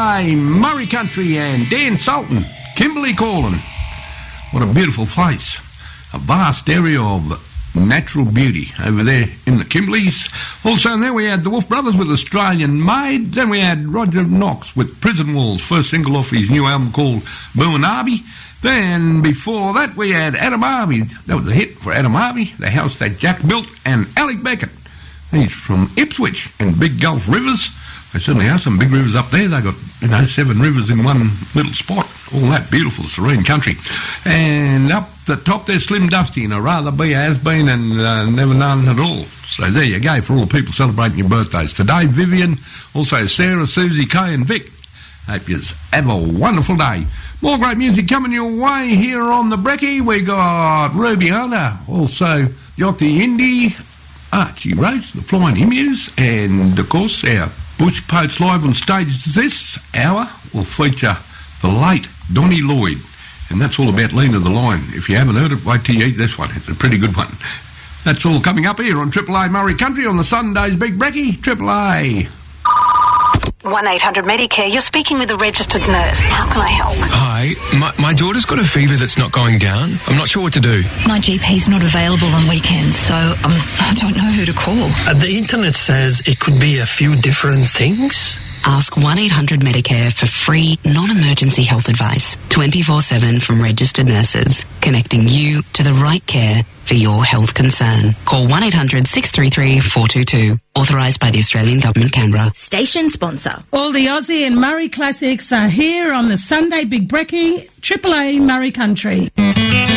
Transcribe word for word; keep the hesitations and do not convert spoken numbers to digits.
A Murray Country and Dan Sultan, Kimberley calling. What a beautiful place. A vast area of natural beauty over there in the Kimberleys. Also, and then we had the Wolf Brothers with Australian Made. Then we had Roger Knox with Prison Walls, first single off his new album called Boominabi. Then before that we had Adam Harvey. That was a hit for Adam Harvey, The House That Jack Built, and Alec Beckett. He's from Ipswich and Big Gulf Rivers. They certainly have some big rivers up there. They got, you know, seven rivers in one little spot. All that beautiful, serene country. And up the top there's Slim Dusty, and a rather be has been and uh, never none at all. So there you go for all the people celebrating your birthdays today. Vivian, also Sarah, Susie, Kay and Vic. Hope you have a wonderful day. More great music coming your way here on the Brekkie. We got Ruby Hunter, also Yachty Indy, Archie Rose, the Flying Emus, and of course our Bush Poets live on stage this hour will feature the late Donnie Lloyd, and that's all about Lena the Lion. If you haven't heard it, wait till you eat this one. It's a pretty good one. That's all coming up here on Triple A Murray Country on the Sunday's Big Brekkie. Triple A. one eight hundred Medicare, you're speaking with a registered nurse. How can I help? Hi, my, my daughter's got a fever that's not going down. I'm not sure what to do. My G P's not available on weekends, so um, I don't know who to call. Uh, the internet says it could be a few different things. Ask one eight hundred Medicare for free, non-emergency health advice, twenty-four seven from registered nurses, connecting you to the right care for your health concern. Call one eight hundred six three three four two two. Authorised by the Australian Government, Canberra. Station sponsor. All the Aussie and Murray classics are here on the Sunday Big Brekkie, Triple A Murray Country.